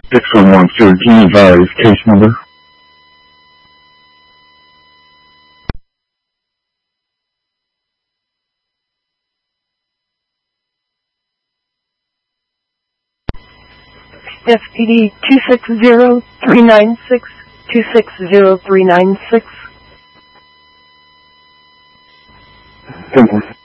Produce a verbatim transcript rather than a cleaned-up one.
six one one, sir. Can you advise case number? S P D two six zero three nine six, two six zero three nine six. ten